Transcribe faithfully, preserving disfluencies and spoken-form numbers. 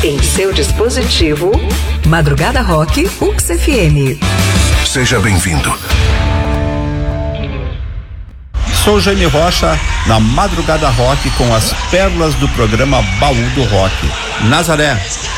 Em seu dispositivo, Madrugada Rock U X F M. Seja bem-vindo. Sou Jaime Rocha, na Madrugada Rock, com as pérolas do programa Baú do Rock. Nazaré,